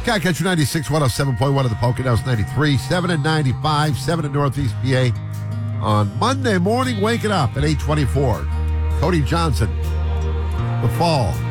Skycatcher 96, 107.1 of the Poconos, 93, 7 and 95, 7 in Northeast PA. On Monday morning, waking up at 8:24. Cody Johnson, The Fall.